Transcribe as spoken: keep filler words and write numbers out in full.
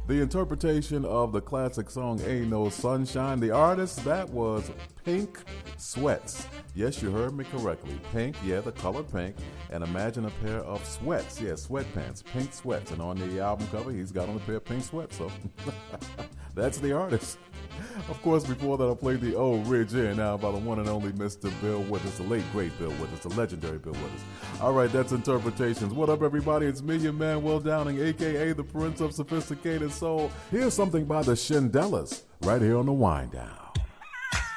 The interpretation of the classic song Ain't No Sunshine, the artist, that was Pink Sweats. Yes, you heard me correctly. Pink, yeah, the color pink. And imagine a pair of sweats, yeah, sweatpants, pink sweats. And on the album cover, he's got on a pair of pink sweats. So that's the artist. Of course, before that, I played the Old Ridge Inn now by the one and only Mister Bill Withers, the late, great Bill Withers, the legendary Bill Withers. All right, that's Interpretations. What up, everybody? It's me, your man, Will Downing, a k a the Prince of Sophisticated Soul. Here's something by the Shindellas right here on the Wind Down.